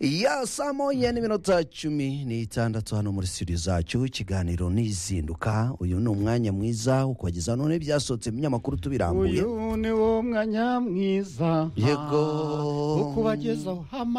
ya saa moya n'iminota 16 hano muri studio zacu. Ikiganiro nizinduka. Uyu ni umwanya mwiza wo kubageza none byasohotse mu binyamakuru tubirambuye. Uyu ni wo mwanya mwiza yego wo kubagezaho